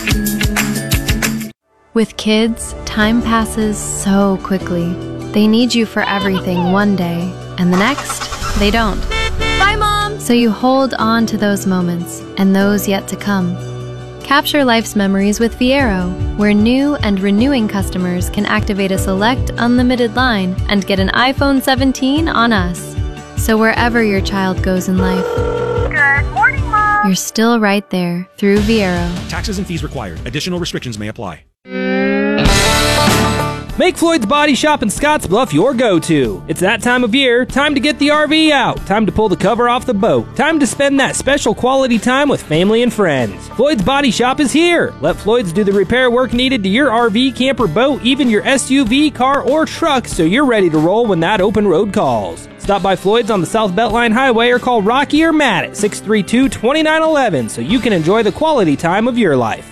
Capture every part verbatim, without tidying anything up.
With kids, time passes so quickly. They need you for everything one day, and the next, they don't. Bye, Mom! So you hold on to those moments, and those yet to come. Capture life's memories with Viero, where new and renewing customers can activate a select unlimited line and get an iPhone seventeen on us. So wherever your child goes in life, Good morning, Mom! you're still right there through Viero. Taxes and fees required. Additional restrictions may apply. Make Floyd's Body Shop in Scottsbluff your go-to. It's that time of year, time to get the R V out, time to pull the cover off the boat, time to spend that special quality time with family and friends. Floyd's Body Shop is here. Let Floyd's do the repair work needed to your R V, camper, boat, even your S U V, car, or truck, so you're ready to roll when that open road calls. Stop by Floyd's on the South Beltline Highway or call Rocky or Matt at six three two, two nine one one so you can enjoy the quality time of your life.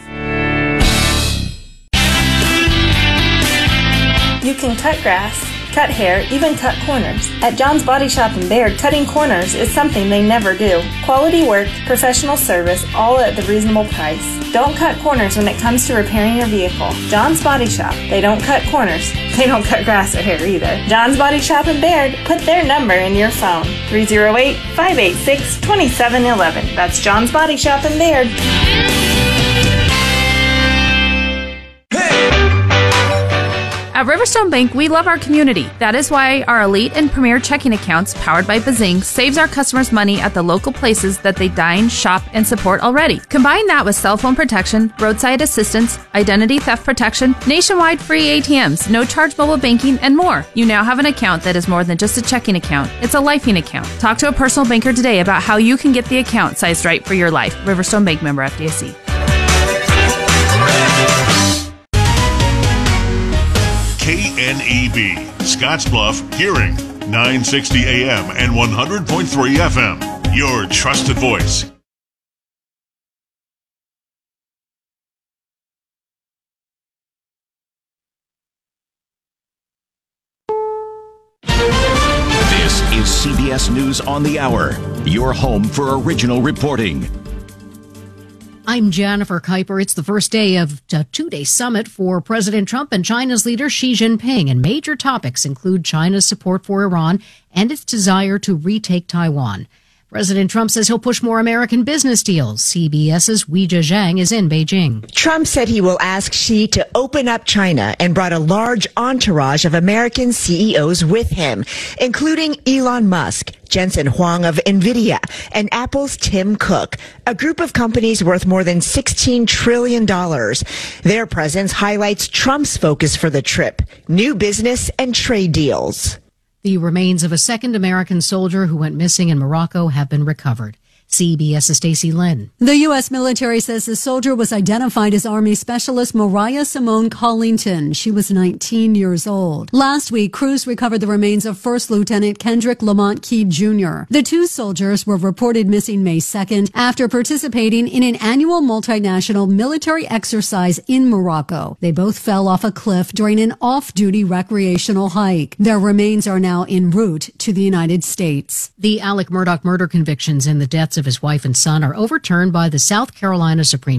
You can cut grass, cut hair, even cut corners. At John's Body Shop in Baird, cutting corners is something they never do. Quality work, professional service, all at the reasonable price. Don't cut corners when it comes to repairing your vehicle. John's Body Shop. They don't cut corners. They don't cut grass or hair either. John's Body Shop in Baird. Put their number in your phone. three oh eight, five eight six, two seven one one. That's John's Body Shop in Baird. At Riverstone Bank, we love our community. That is why our elite and premier checking accounts, powered by Bazing, saves our customers money at the local places that they dine, shop, and support already. Combine that with cell phone protection, roadside assistance, identity theft protection, nationwide free A T Ms, no charge mobile banking, and more. You now have an account that is more than just a checking account. It's a lifing account. Talk to a personal banker today about how you can get the account sized right for your life. Riverstone Bank, member F D I C. K N E B, Scottsbluff, Hearing, nine sixty A M and one hundred point three F M. Your trusted voice. This is C B S News on the Hour, your home for original reporting. I'm Jennifer Kuiper. It's the first day of a two-day summit for President Trump and China's leader Xi Jinping, and major topics include China's support for Iran and its desire to retake Taiwan. President Trump says he'll push more American business deals. CBS's Weijia Zhang is in Beijing. Trump said he will ask Xi to open up China and brought a large entourage of American C E Os with him, including Elon Musk, Jensen Huang of NVIDIA, and Apple's Tim Cook, a group of companies worth more than sixteen trillion dollars. Their presence highlights Trump's focus for the trip, new business and trade deals. The remains of a second American soldier who went missing in Morocco have been recovered. CBS's Stacey Lynn. The U S military says the soldier was identified as Army Specialist Mariah Simone Collington. She was nineteen years old. Last week, crews recovered the remains of First Lieutenant Kendrick Lamont Key Junior The two soldiers were reported missing May second after participating in an annual multinational military exercise in Morocco. They both fell off a cliff during an off-duty recreational hike. Their remains are now en route to the United States. The Alec Murdaugh murder convictions in the deaths of his wife and son are overturned by the South Carolina Supreme